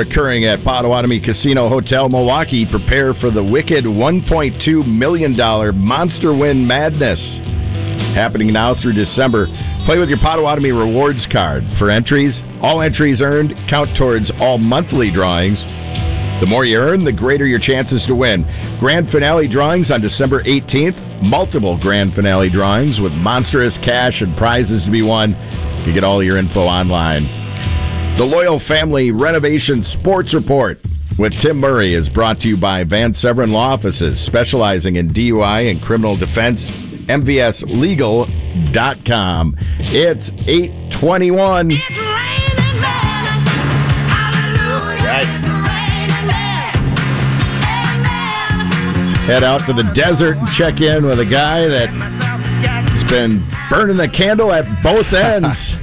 occurring at Potawatomi Casino Hotel Milwaukee. Prepare for the wicked $1.2 million Monster Win Madness. Happening now through December. Play with your Potawatomi Rewards card. For entries, all entries earned count towards all monthly drawings. The more you earn, the greater your chances to win. Grand finale drawings on December 18th. Multiple grand finale drawings with monstrous cash and prizes to be won. You get all your info online. The Loyal Family Renovation Sports Report with Tim Murray is brought to you by Van Severen Law Offices, specializing in DUI and criminal defense. MVSLegal.com. It's 8:21. It's raining men. Hallelujah. Right. It's raining men. Amen. Let's head out to the desert and check in with a guy that's been burning the candle at both ends.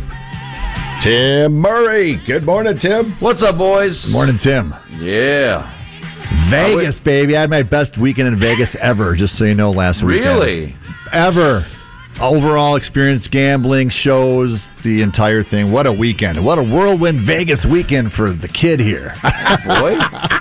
Tim Murray. Good morning, Tim. What's up, boys? Morning, Tim. Yeah. Vegas, baby. I had my best weekend in Vegas ever, just so you know, last weekend. Really? Ever. Overall experience, gambling, shows, the entire thing. What a weekend. What a whirlwind Vegas weekend for the kid here. Boy.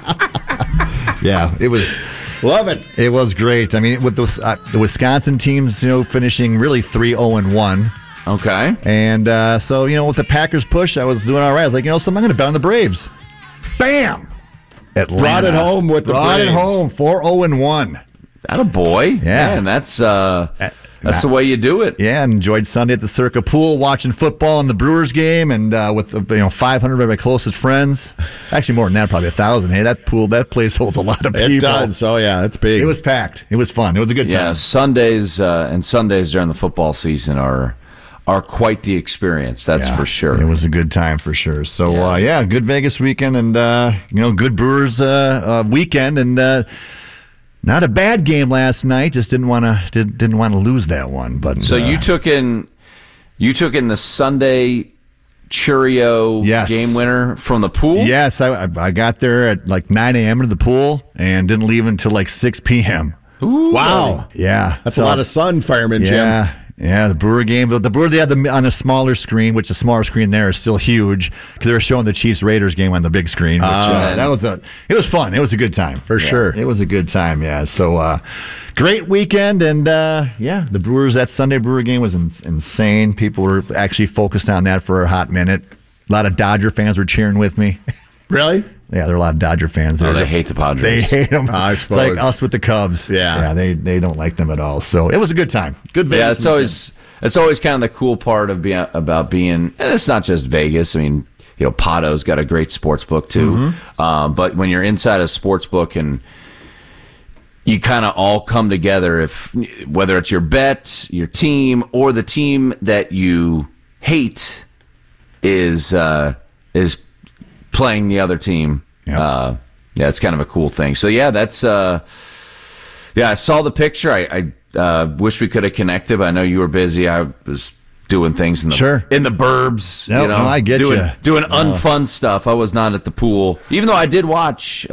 Yeah, it was. Love it. It was great. I mean, with those, the Wisconsin teams, finishing really 3-0-1. Okay. And so, with the Packers push, I was doing all right. I was like, so I'm going to bet on the Braves. Bam! Atlanta. Brought it home with the Brought Braves. it home, 4-0-1 That a boy. Yeah. Man, that's the way you do it. Yeah, and enjoyed Sunday at the Circa Pool, watching football in the Brewers game, and with 500 of my closest friends. Actually, more than that, probably 1,000. Hey, that place holds a lot of people. It does. Oh, yeah, it's big. It was packed. It was fun. It was a good time. Yeah, Sundays and Sundays during the football season are quite the experience. That's for sure. It was a good time for sure. So, good Vegas weekend, and good Brewers weekend, and not a bad game last night. Just didn't want to lose that one. But so you took in the Sunday Churio game winner from the pool. Yes, I got there at like 9 a.m. to the pool and didn't leave until like 6 p.m. Ooh, wow. Yeah, that's a lot of sun, Fireman Jim. Yeah, the Brewer game. The Brewer, they had them on a smaller screen, which the smaller screen there is still huge because they were showing the Chiefs-Raiders game on the big screen. Which, it was fun. It was a good time. For sure. It was a good time, yeah. So, great weekend, and, the Brewers, that Sunday Brewer game was insane. People were actually focused on that for a hot minute. A lot of Dodger fans were cheering with me. Really? Yeah, there are a lot of Dodger fans there. Oh, they hate the Padres. They hate them. I suppose. It's like us with the Cubs. Yeah. They don't like them at all. So it was a good time. Good Vegas. Yeah, it's always kind of the cool part of being, and it's not just Vegas. I mean, Pato's got a great sports book too. Mm-hmm. But when you're inside a sports book and you kind of all come together, whether it's your bet, your team, or the team that you hate is playing the other team. Yep. It's kind of a cool thing. So that's I saw the picture. I wish we could have connected, but I know you were busy. I was doing things in the burbs. No, I get you. Doing unfun stuff. I was not at the pool, even though I did watch.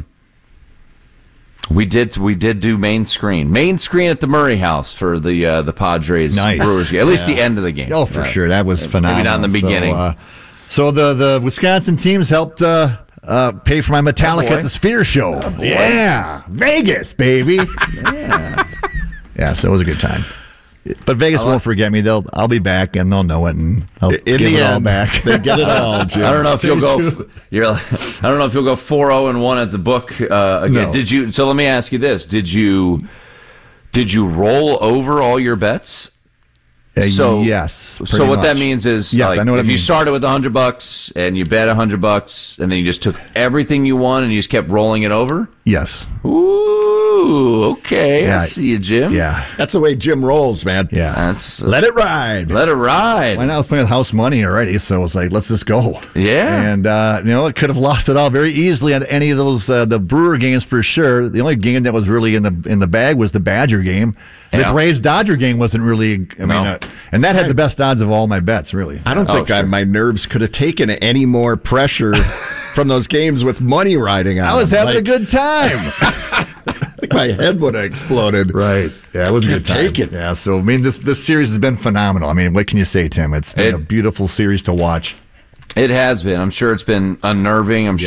We did do main screen at the Murray House for the Padres Brewers game. At least the end of the game. Oh, for sure, that was phenomenal. Maybe not in the beginning. So the Wisconsin teams helped pay for my Metallica at the Sphere show. Yeah, Vegas, baby. Yeah, so it was a good time. But Vegas won't forget me. I'll be back, and they'll know it, and I'll give it all back. They get it all, Jim. I don't know if you'll go. I don't know if you'll go 4-0-1 at the book again. No. Did you? So let me ask you this: Did you roll over all your bets? Yes. So what that means is, yes, I know what if you started with $100 and you bet $100, and then you just took everything you won and you just kept rolling it over. Yes. Ooh, okay. I see you, Jim. Yeah. That's the way Jim rolls, man. Yeah. Let it ride. Let it ride. Well, I was playing with house money already, so I was like, let's just go. Yeah. And, it could have lost it all very easily at any of those, the Brewer games for sure. The only game that was really in the bag was the Badger game. The Braves-Dodger game wasn't really, and that had the best odds of all my bets, really. I don't think my nerves could have taken any more pressure from those games with money riding on I was them. having a good time. I think my head would have exploded. Right. Yeah, it was a good time. Take it. Yeah, so, this series has been phenomenal. I mean, what can you say, Tim? It's been a beautiful series to watch. It has been. I'm sure it's been unnerving. I'm